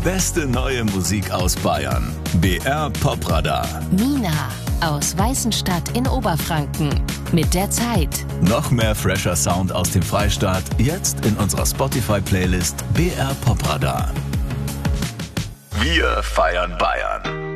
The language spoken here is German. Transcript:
beste neue Musik aus Bayern. BR Popradar. Mina aus Weißenstadt in Oberfranken. Mit der Zeit. Noch mehr fresher Sound aus dem Freistaat, jetzt in unserer Spotify-Playlist BR Popradar. Wir feiern Bayern.